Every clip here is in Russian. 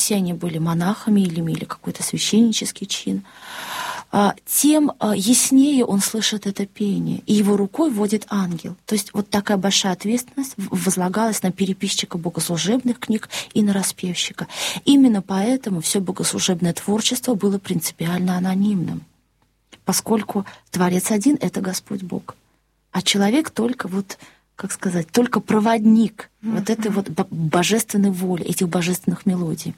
все они были монахами или имели какой-то священнический чин, тем яснее он слышит это пение, и его рукой водит ангел. То есть вот такая большая ответственность возлагалась на переписчика богослужебных книг и на распевщика. Именно поэтому все богослужебное творчество было принципиально анонимным, поскольку Творец один — это Господь Бог, а человек только только проводник вот этой вот божественной воли, этих божественных мелодий.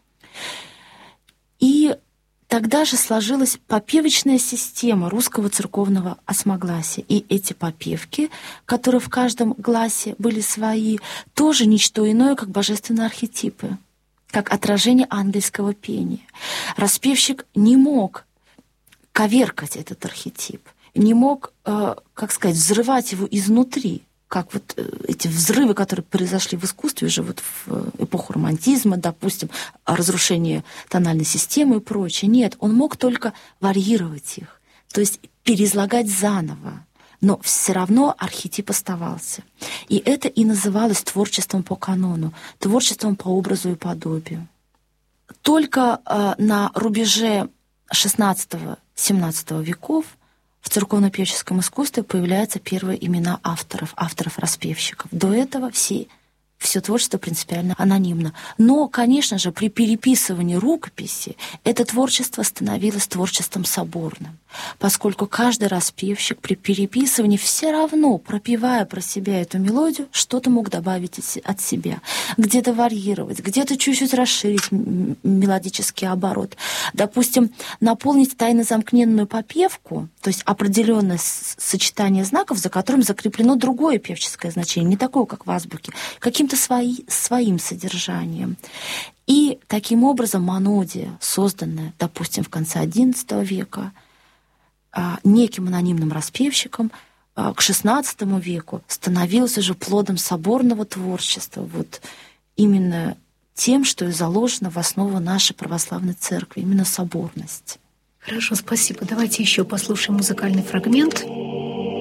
И тогда же сложилась попевочная система русского церковного осмогласия. И эти попевки, которые в каждом гласе были свои, тоже ничто иное, как божественные архетипы, как отражение ангельского пения. Распевщик не мог коверкать этот архетип, не мог, взрывать его изнутри, как вот эти взрывы, которые произошли в искусстве уже вот в эпоху романтизма, допустим, разрушение тональной системы и прочее. Нет, он мог только варьировать их, то есть переизлагать заново, но все равно архетип оставался. И это и называлось творчеством по канону, творчеством по образу и подобию. Только на рубеже XVI-XVII веков в церковно-певческом искусстве появляются первые имена авторов-распевщиков. До этого все творчество принципиально анонимно. Но, конечно же, при переписывании рукописи это творчество становилось творчеством соборным, поскольку каждый распевщик при переписывании все равно, пропевая про себя эту мелодию, что-то мог добавить от себя, где-то варьировать, где-то чуть-чуть расширить мелодический оборот. Допустим, наполнить тайно замкненную попевку, то есть определенное сочетание знаков, за которым закреплено другое певческое значение, не такое, как в азбуке, каким-то своим содержанием. И таким образом монодия, созданная, допустим, в конце XI века, неким анонимным распевщиком, к XVI веку становилась уже плодом соборного творчества, вот именно тем, что и заложено в основу нашей православной церкви, именно соборность. Хорошо, спасибо. Давайте еще послушаем музыкальный фрагмент.